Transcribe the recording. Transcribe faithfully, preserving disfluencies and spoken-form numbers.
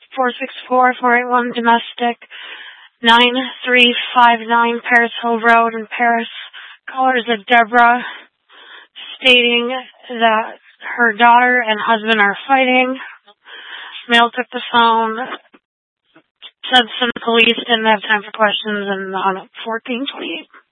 four six four, four eight one domestic, nine three five nine Paris Hill Road in Paris. Callers of Deborah, stating that her daughter and husband are fighting. Male took the phone, said some police didn't have time for questions, and on fourteen twenty-eight.